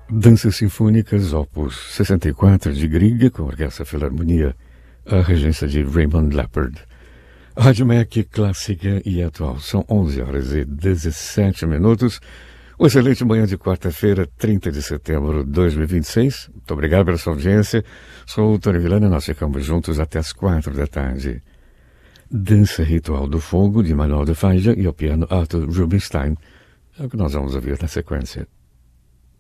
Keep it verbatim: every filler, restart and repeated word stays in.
Danças Sinfônicas, opus sessenta e quatro de Grieg, com Orquestra Filarmonia, a regência de Raymond Leppard. Rádio M E C clássica e atual. São onze horas e dezessete minutos. Uma excelente manhã de quarta-feira, trinta de setembro de dois mil e vinte e seis. Muito obrigado pela sua audiência. Sou o Tony Villani e nós ficamos juntos até as quatro da tarde. Dança Ritual do Fogo, de Manuel de Falla, e ao piano Arthur Rubinstein. É o que nós vamos ouvir na sequência.